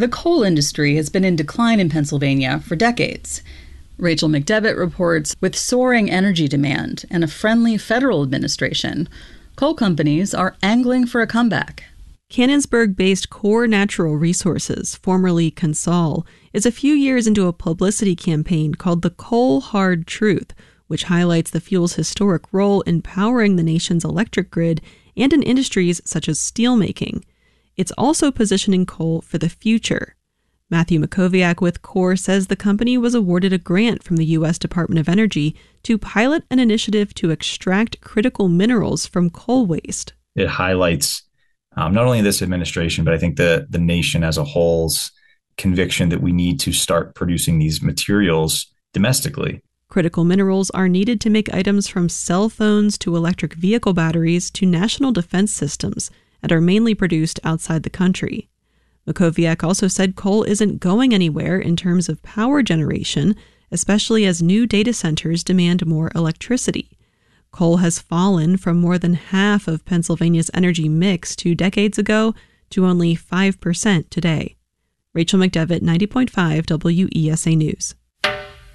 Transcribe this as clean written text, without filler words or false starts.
The coal industry has been in decline in Pennsylvania for decades. Rachel McDevitt reports, with soaring energy demand and a friendly federal administration, coal companies are angling for a comeback. Canonsburg-based Core Natural Resources, formerly CONSOL, is a few years into a publicity campaign called the Coal Hard Truth, which highlights the fuel's historic role in powering the nation's electric grid and in industries such as steelmaking. It's also positioning coal for the future. Matthew Makoviak with Core says the company was awarded a grant from the U.S. Department of Energy to pilot an initiative to extract critical minerals from coal waste. It highlights not only this administration, but I think the nation as a whole's conviction that we need to start producing these materials domestically. Critical minerals are needed to make items from cell phones to electric vehicle batteries to national defense systems and are mainly produced outside the country. Makoviak also said coal isn't going anywhere in terms of power generation, especially as new data centers demand more electricity. Coal has fallen from more than half of Pennsylvania's energy mix 2 decades ago to only 5% today. Rachel McDevitt, 90.5 WESA News.